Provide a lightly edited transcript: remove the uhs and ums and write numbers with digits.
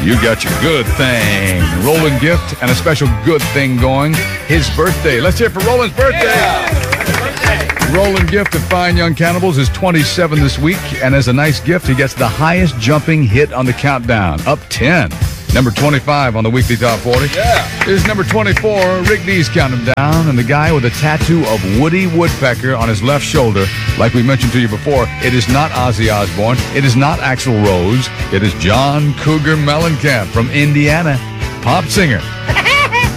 You got your good thing. Roland Gift and a special good thing going. His birthday. Let's hear it for Roland's birthday. Yeah. Roland Gift of Fine Young Cannibals is 27 this week, and as a nice gift, he gets the highest jumping hit on the countdown, up 10. Number 25 on the weekly top 40 is number 24. Rick D's counting him down, and the guy with a tattoo of Woody Woodpecker on his left shoulder. Like we mentioned to you before, it is not Ozzy Osbourne. It is not Axl Rose. It is John Cougar Mellencamp from Indiana, pop singer.